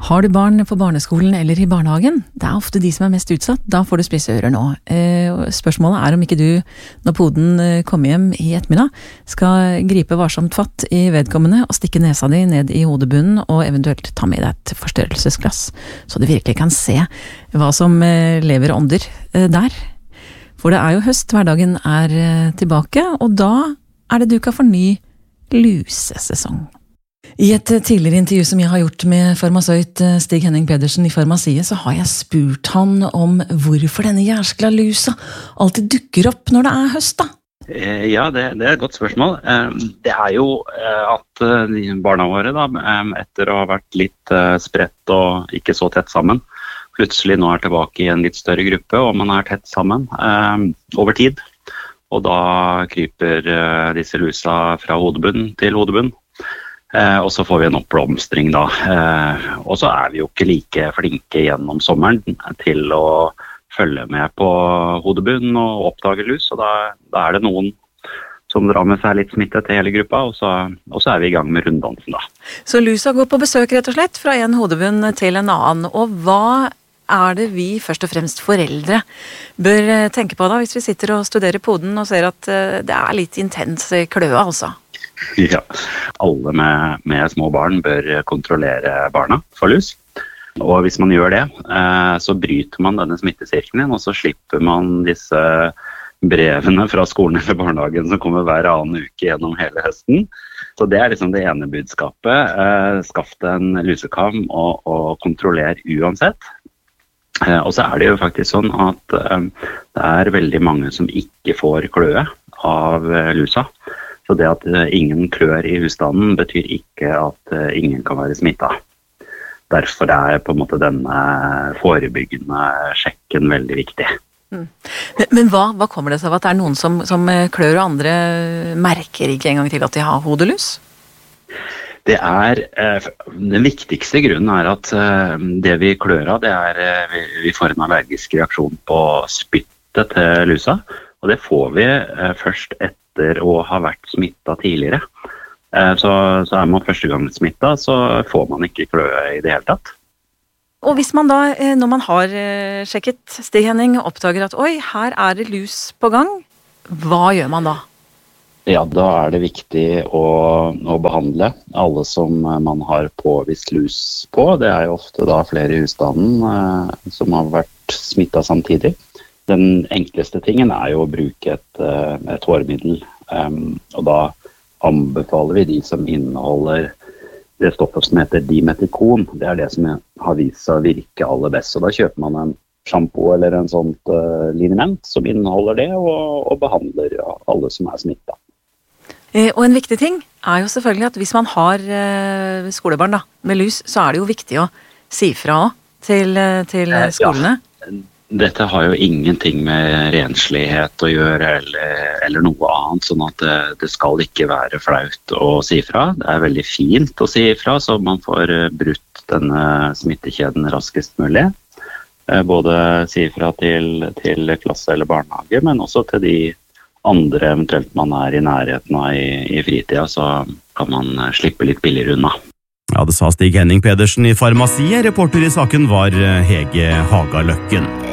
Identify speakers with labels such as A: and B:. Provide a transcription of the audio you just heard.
A: Har du barn på barneskolen eller i barnehagen? Det er ofte de som er mest utsatt. Da får du spisse ører nå. Spørsmålet er om ikke du, når poden kommer hjem i ettermiddag, skal gripe varsomt fatt i vedkommende og stikke nesa di ned i hodebunnen og eventuelt ta med deg et forstørrelsesglass, så du virkelig kan se hva som lever ånder der. For det er jo høst, hverdagen er tilbake, og da er det duka for ny lusesesong. I et tidligere intervju som jeg har gjort med farmasøyt Stig Henning Pedersen i Farmasiet, så har jeg spurt han om hvorfor denne jærskla lusa alltid dukker opp når det er høst, da.
B: Ja, det er et godt spørsmål. Det er jo at barna våre, da, etter å ha vært litt spredt og ikke så tett sammen, plutselig nå er tilbake i en litt større gruppe, og man er tett sammen over tid. Og da kryper disse lusa fra hodebunn til hodebunn. Og så får vi en oppblomstring da. Og så er vi jo ikke like flinke gjennom sommeren til å følge med på hodebunnen og oppdage lus. Og da er det noen som drar med seg litt smitte til hele gruppa, og så er vi i gang med runddansen da.
A: Så lusa går på besøk rett og slett fra en hodebunn til en annen. Og hva er det vi først og fremst foreldre bør tenke på da, hvis vi sitter og studerer poden og ser at det er litt intens kløe altså?
B: Ja, alle med små barn bør kontrollere barna for lus. Og hvis man gjør det, så bryter man denne smittesirkelen, og så slipper man disse brevene fra skolen eller barnehagen som kommer hver annen uke gjennom hele høsten. Så det er liksom det ene budskapet. Skaff deg en lusekam og kontroller uansett. Og så er det jo faktisk sånn at det er veldig mange som ikke får kløe av lusa. Så det at ingen klør i husstanden betyr ikke at ingen kan være smittet. Derfor er på en måte denne forebyggende sjekken veldig viktig.
A: Men hva kommer det seg av at det er noen som klør og andre merker ikke engang til at de har hodelus? Den viktigste grunnen er at det vi klør av, det er vi får en allergisk reaksjon på spyttet til lusa. Og det får vi først etter å ha vært smittet tidligere. Så er man første gang smittet, så får man ikke kløe i det hele tatt. Og hvis man da, når man har sjekket Stig Henning, oppdager at oi, her er det lus på gang, hva gjør man da?
B: Ja, da er det viktig å behandle alle som man har påvist lus på. Det er jo ofte da flere i husstanden som har vært smittet samtidig. Den enkleste tingen er jo å bruke et hårmiddel, og da anbefaler vi de som inneholder det stoffet som heter dimetikon. Det er det som har vist seg å virke aller best, og da kjøper man en shampoo eller en sånt liniment som inneholder det, og behandler alle som er smittet.
A: Og en viktig ting er jo selvfølgelig at hvis man har skolebarn da, med lus, så er det jo viktig å si fra til skolene.
B: Ja. Dette har jo ingenting med renslighet å gjøre eller noe annet, sånn at det skal ikke være flaut å si fra. Det er veldig fint å si fra, så man får brutt denne smittekjeden raskest mulig. Både si fra til klasse eller barnehage, men også til de andre eventuelt man er i nærheten av i fritida, så kan man slippe litt billigere unna.
C: Ja, det sa Stig Henning Pedersen i Farmasiet. Reporter i saken var Hege Hagaløkken.